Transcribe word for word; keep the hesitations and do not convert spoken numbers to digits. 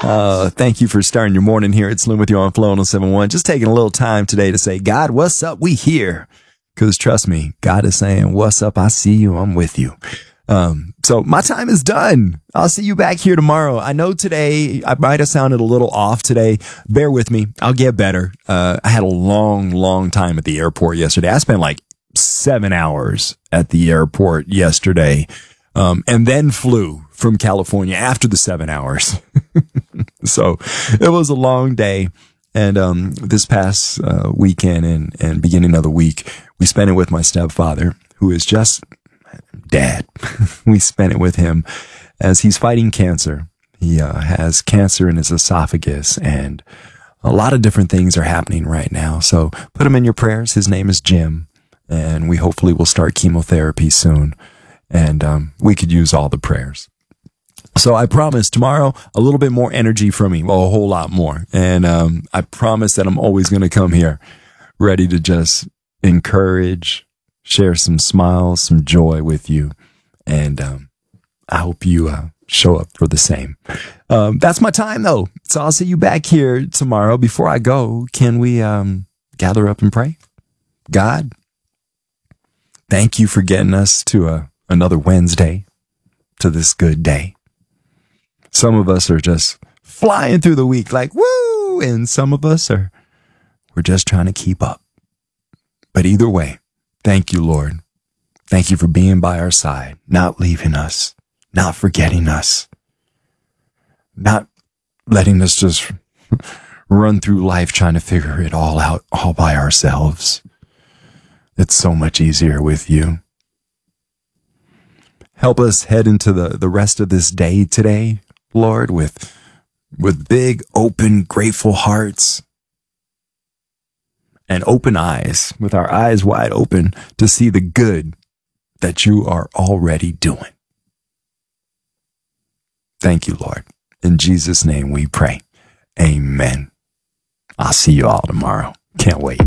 Uh, thank you for starting your morning here. It's Slim with you on Flow one oh seven point one. Just taking a little time today to say, God, what's up? We here. Because trust me, God is saying, what's up? I see you. I'm with you. Um, so my time is done. I'll see you back here tomorrow. I know today I might have sounded a little off today. Bear with me. I'll get better. Uh, I had a long, long time at the airport yesterday. I spent like seven hours at the airport yesterday. Um, and then flew from California after the seven hours. So it was a long day. And, um, this past, uh, weekend and, and beginning of the week, we spent it with my stepfather, who is just dad. We spent it with him as he's fighting cancer. He, uh, has cancer in his esophagus, and a lot of different things are happening right now. So put him in your prayers. His name is Jim, and we hopefully will start chemotherapy soon. And, um, we could use all the prayers. So I promise tomorrow a little bit more energy from me, well, a whole lot more. And, um, I promise that I'm always going to come here ready to just encourage, share some smiles, some joy with you. And, um, I hope you, uh, show up for the same. Um, that's my time though. So I'll see you back here tomorrow. Before I go, can we, um, gather up and pray? God, thank you for getting us to a, another Wednesday, to this good day. Some of us are just flying through the week like, woo! And some of us are, we're just trying to keep up. But either way, thank you, Lord. Thank you for being by our side, not leaving us, not forgetting us, not letting us just run through life trying to figure it all out all by ourselves. It's so much easier with you. Help us head into the, the rest of this day today, Lord, with, with big, open, grateful hearts and open eyes, with our eyes wide open to see the good that you are already doing. Thank you, Lord. In Jesus' name we pray. Amen. I'll see you all tomorrow. Can't wait.